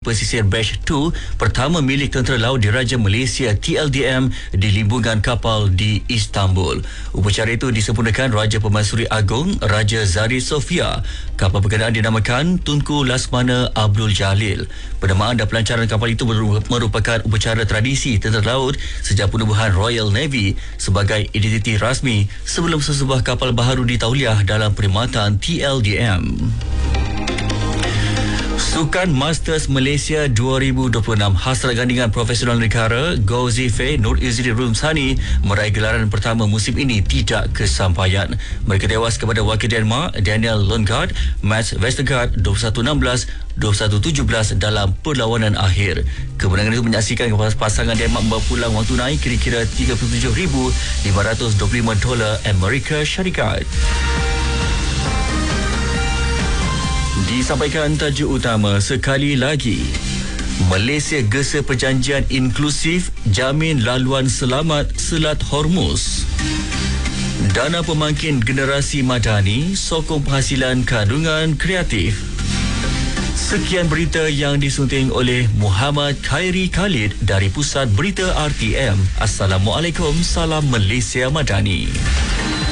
pesisir Batch 2 pertama milik Tentera Laut Diraja Malaysia TLDM di limbungan kapal di Istanbul. Upacara itu disempurnakan Raja Pemansuri Agong Raja Zari Sofia. Kapal berkenaan dinamakan Tunku Laksamana Abdul Jalil. Penamaan dan pelancaran kapal itu merupakan upacara tradisi Tentera Laut sejak penubuhan Royal Navy sebagai identiti rasmi sebelum sesebuah kapal baharu ditauliah dalam perkhidmatan TLDM. Sukan Masters Malaysia 2026 hasrat gandingan profesional negara Gauzife Nur Izri Rumsani meraih gelaran pertama musim ini tidak kesampaian. Mereka tewas kepada wakil Denmark Daniel Lundgaard, Mats Vestergaard 21-16, 21-17 dalam perlawanan akhir. Kemenangan itu menyaksikan pasangan Denmark membawa pulang wang tunai kira-kira $37,525 Amerika Syarikat. Disampaikan tajuk utama sekali lagi. Malaysia gesa perjanjian inklusif jamin laluan selamat Selat Hormuz. Dana pemangkin generasi madani sokong penghasilan kandungan kreatif. Sekian berita yang disunting oleh Muhammad Khairi Khalid dari Pusat Berita RTM. Assalamualaikum, salam Malaysia Madani.